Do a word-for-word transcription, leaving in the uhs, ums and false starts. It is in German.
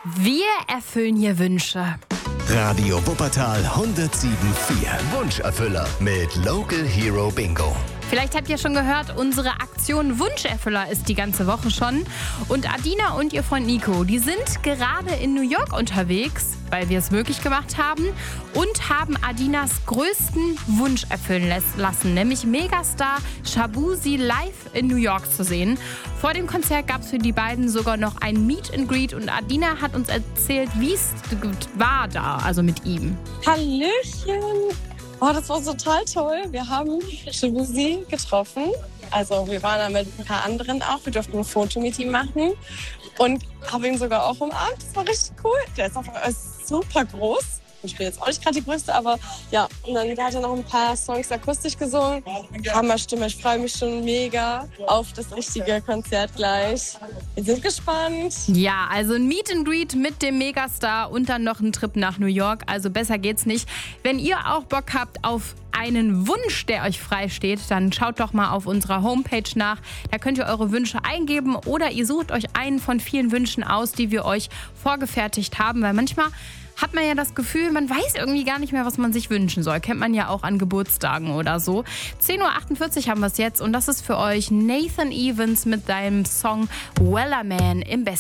Wir erfüllen hier Wünsche. Radio Wuppertal hundertsieben Komma vier. Wunscherfüller mit Local Hero Bingo. Vielleicht habt ihr schon gehört, unsere Aktion Wunscherfüller ist die ganze Woche schon. Und Adina und ihr Freund Nico, die sind gerade in New York unterwegs, weil wir es möglich gemacht haben. Und haben Adinas größten Wunsch erfüllen lassen, nämlich Megastar Shaboozey live in New York zu sehen. Vor dem Konzert gab es für die beiden sogar noch ein Meet and Greet. Und Adina hat uns erzählt, wie es war da, also mit ihm. Hallöchen! Oh, das war total toll. Wir haben Shaboozey getroffen. Also wir waren da mit ein paar anderen auch. Wir durften ein Foto mit ihm machen und haben ihn sogar auch umarmt. Das war richtig cool. Der ist, auch, ist super groß. Ich bin jetzt auch nicht gerade die Größte, aber ja. Und dann hat er noch ein paar Songs akustisch gesungen. Hammerstimme. Ich freue mich schon mega auf das richtige Konzert gleich. Wir sind gespannt. Ja, also ein Meet and Greet mit dem Megastar und dann noch ein Trip nach New York. Also besser geht's nicht. Wenn ihr auch Bock habt auf einen Wunsch, der euch frei steht, dann schaut doch mal auf unserer Homepage nach. Da könnt ihr eure Wünsche eingeben oder ihr sucht euch einen von vielen Wünschen aus, die wir euch vorgefertigt haben. Weil manchmal hat man ja das Gefühl, man weiß irgendwie gar nicht mehr, was man sich wünschen soll. Kennt man ja auch an Geburtstagen oder so. zehn Uhr achtundvierzig haben wir es jetzt und das ist für euch Nathan Evans mit seinem Song Wellerman im Besten.